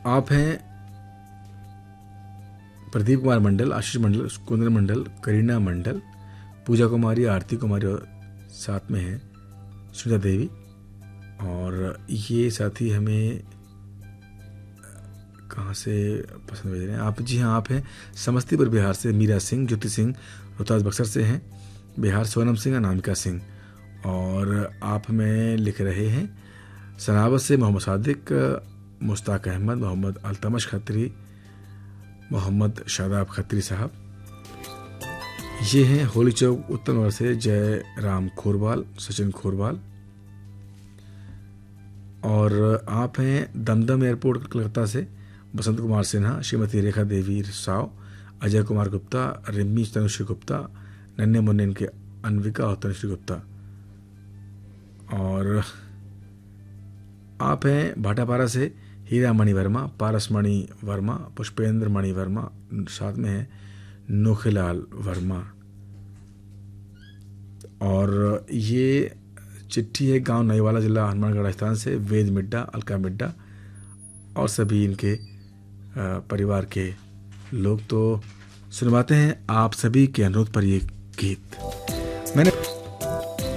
आप हैं प्रदीप कुमार मंडल, आशीष मंडल, कुंदन मंडल, करीना मंडल, पूजा कुमारी, आरती कुमारी और साथ में है सुनीता देवी। और ये साथी हमें कहाँ से पसंद भेज रहे हैं आप? जी हाँ, आप हैं समस्तीपुर बिहार से मीरा सिंह, ज्योति सिंह रोहतास बक्सर से हैं बिहार, सोनम सिंह, अनामिका सिंह। और आप में लिख रहे हैं सनावत से मोहम्मद सादिक, मुश्ताक अहमद, मोहम्मद अल्तमश खत्री, मोहम्मद शादाब खत्री साहब। ये हैं होली चौक उत्तर नगर से जय राम खोरवाल, सचिन खोरवाल। और आप हैं दमदम एयरपोर्ट कलकत्ता से बसंत कुमार सिन्हा, श्रीमती रेखा देवी साव, अजय कुमार गुप्ता, रिम्मी तनुश्री गुप्ता, नन्हे मुन्ने इनके अनविका और तनुश्री गुप्ता। और आप हैं भाटापारा से हीरा मणि वर्मा, पारस मणि वर्मा, पुष्पेंद्र मणि वर्मा, साथ में है नोखीलाल वर्मा। और ये चिट्ठी है गांव नईवाला, जिला हनुमानगढ़, राजस्थान से वेद मिड्डा, अलका मिड्डा और सभी इनके परिवार के लोग। तो सुनवाते हैं आप सभी के अनुरोध पर ये गीत। मैंने